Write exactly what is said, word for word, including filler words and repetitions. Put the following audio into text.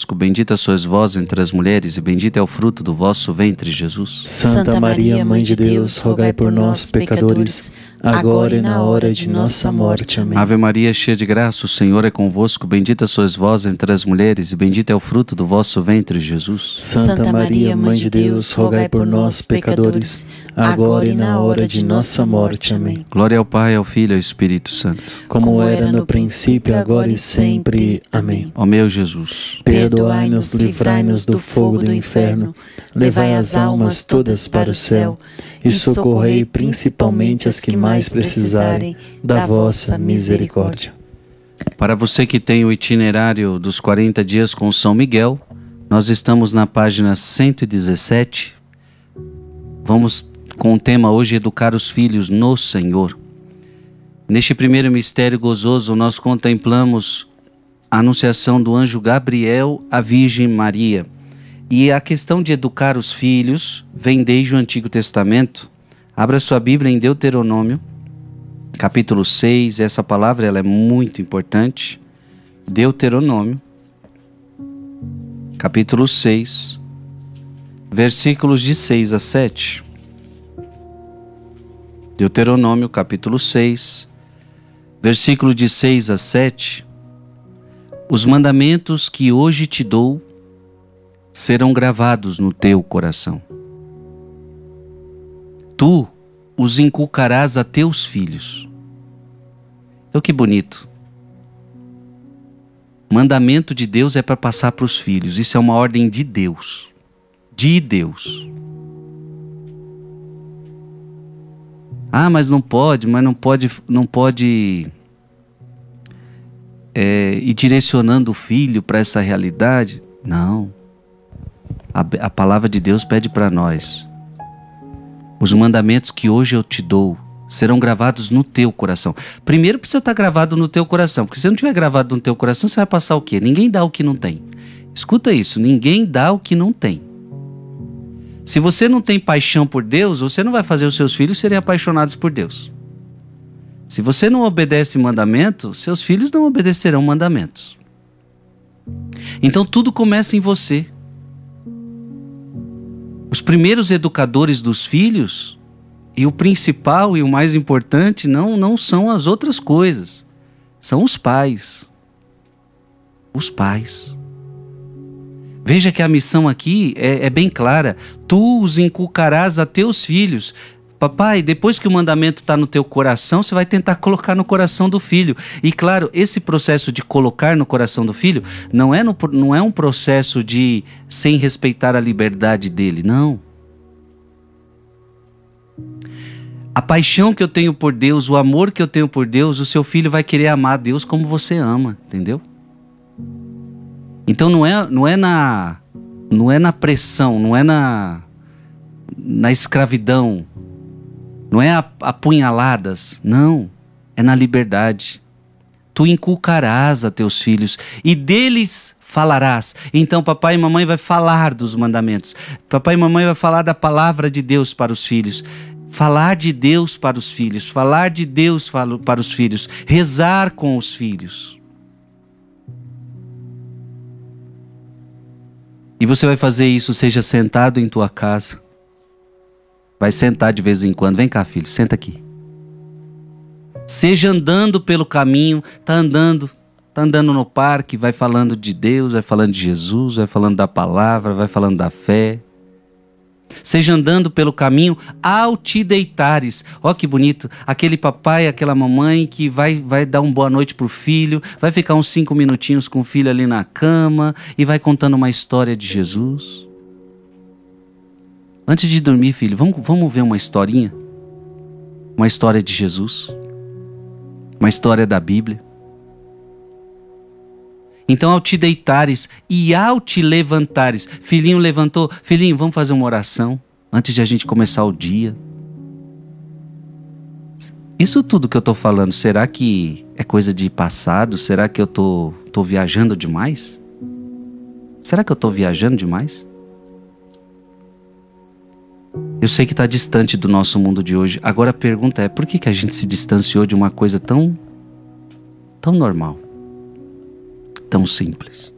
convosco, bendita sois vós entre as mulheres, e bendito é o fruto do vosso ventre, Jesus. Santa Maria, Mãe de Deus, rogai por nós, pecadores, agora e na hora de nossa morte. Amém. Ave Maria, cheia de graça, o Senhor é convosco, bendita sois vós entre as mulheres, e bendito é o fruto do vosso ventre, Jesus. Santa Maria, Mãe de Deus, rogai por nós, pecadores, agora e na hora de nossa morte. Amém. Glória ao Pai, ao Filho e ao Espírito Santo. Como era no princípio, agora e sempre. Amém. Ó meu Jesus, perdoai-nos, livrai-nos do fogo do inferno, levai as almas todas para o céu e socorrei principalmente as que mais precisarem da vossa misericórdia. Para você que tem o itinerário dos quarenta dias com São Miguel, nós estamos na página cento e dezessete. Vamos com o tema hoje, educar os filhos no Senhor. Neste primeiro mistério gozoso, nós contemplamos a anunciação do anjo Gabriel à Virgem Maria. E a questão de educar os filhos vem desde o Antigo Testamento. Abra sua Bíblia em Deuteronômio, capítulo seis. Essa palavra ela é muito importante. Deuteronômio, capítulo seis, versículos de seis a sete. Deuteronômio, capítulo seis, versículo de seis a sete. Os mandamentos que hoje te dou serão gravados no teu coração. Tu os inculcarás a teus filhos. Então que bonito. Mandamento de Deus é para passar para os filhos. Isso é uma ordem de Deus. De Deus. Ah, mas não pode, mas não pode, não pode é, ir direcionando o filho para essa realidade. Não. A, a palavra de Deus pede para nós. Os mandamentos que hoje eu te dou serão gravados no teu coração. Primeiro precisa estar gravado no teu coração, porque se não tiver gravado no teu coração, você vai passar o quê? Ninguém dá o que não tem. Escuta isso, ninguém dá o que não tem. Se você não tem paixão por Deus, você não vai fazer os seus filhos serem apaixonados por Deus. Se você não obedece mandamento, seus filhos não obedecerão mandamentos. Então tudo começa em você. Os primeiros educadores dos filhos, e o principal e o mais importante, não, não são as outras coisas. São os pais. Os pais. Veja que a missão aqui é, é bem clara. Tu os inculcarás a teus filhos. Papai, depois que o mandamento está no teu coração, você vai tentar colocar no coração do filho. E claro, esse processo de colocar no coração do filho não é, no, não é um processo de sem respeitar a liberdade dele, não. A paixão que eu tenho por Deus, o amor que eu tenho por Deus, o seu filho vai querer amar Deus como você ama, entendeu? Então não é, não é, na, não é na pressão, não é na, na escravidão, não é a, a punhaladas, não, é na liberdade. Tu inculcarás a teus filhos e deles falarás. Então papai e mamãe vai falar dos mandamentos, papai e mamãe vai falar da palavra de Deus para os filhos. Falar de Deus para os filhos, falar de Deus para os filhos, rezar com os filhos. E você vai fazer isso, seja sentado em tua casa. Vai sentar de vez em quando. Vem cá, filho, senta aqui. Seja andando pelo caminho, tá andando, tá andando no parque, vai falando de Deus, vai falando de Jesus, vai falando da palavra, vai falando da fé. Seja andando pelo caminho ao te deitares. Ó que bonito, aquele papai, aquela mamãe que vai, vai dar uma boa noite pro filho, vai ficar uns cinco minutinhos com o filho ali na cama e vai contando uma história de Jesus. Antes de dormir, filho, vamos, vamos ver uma historinha? Uma história de Jesus. Uma história da Bíblia. Então ao te deitares e ao te levantares. Filhinho levantou. Filhinho, vamos fazer uma oração antes de a gente começar o dia. Isso tudo que eu estou falando, será que é coisa de passado? Será que eu estou tô, tô viajando demais? Será que eu estou viajando demais? Eu sei que está distante do nosso mundo de hoje. Agora a pergunta é, por que, que a gente se distanciou de uma coisa tão, tão normal? Tão simples.